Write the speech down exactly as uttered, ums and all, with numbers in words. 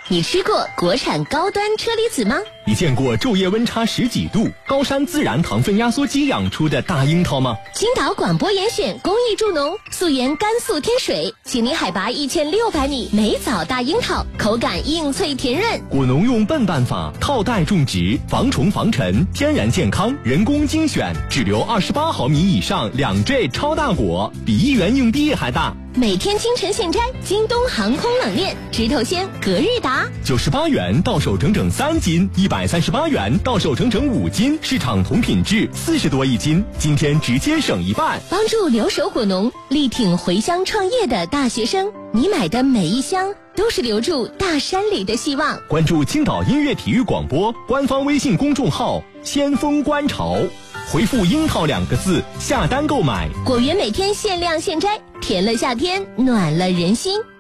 你吃过国产高端车厘子吗？ 你见过昼夜温差十几度、高山自然糖分压缩机养出的大樱桃吗？ 青岛广播严选公益助农，素颜甘肃天水，请您海拔一千六百米美枣大樱桃，口感硬脆甜润。 果农用笨办法套袋种植，防虫防尘，天然健康，人工精选，只留二十八毫米以上两坠超大果，比一元硬币还大。 每天清晨现摘，京东航空冷链直头鲜隔日达， 九十八元到手整整三斤，一百三十八元到手整整五斤，市场同品质四十多一斤，今天直接省一半， 帮助留守果农，力挺回乡创业的大学生。你买的每一箱都是留住大山里的希望。 关注青岛音乐体育广播官方微信公众号先锋观潮，回复樱桃两个字下单购买， 果园每天限量现摘，甜了夏天，暖了人心。